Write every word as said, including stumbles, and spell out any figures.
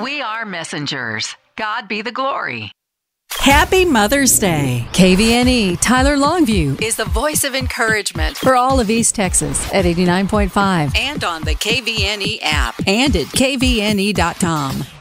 We are messengers. God be the glory. Happy Mother's Day. K V N E Tyler Longview Is the voice of encouragement for all of East Texas at eighty-nine point five and on the K V N E app and at K V N E dot com.